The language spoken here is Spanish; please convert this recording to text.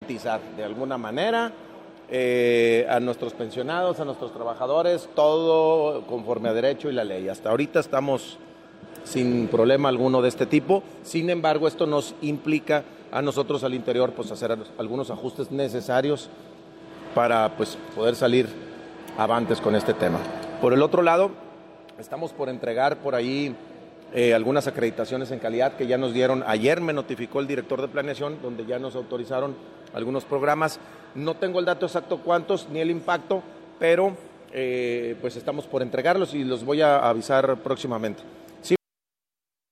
garantizar de alguna manera a nuestros pensionados, a nuestros trabajadores, todo conforme a derecho y la ley. Hasta ahorita estamos sin problema alguno de este tipo. Sin embargo, esto nos implica a nosotros al interior pues hacer algunos ajustes necesarios para pues poder salir avantes con este tema. Por el otro lado, estamos por entregar por ahí algunas acreditaciones en calidad que ya nos dieron. Ayer me notificó el director de planeación, donde ya nos autorizaron algunos programas. No tengo el dato exacto cuántos, ni el impacto, pero pues estamos por entregarlos y los voy a avisar próximamente.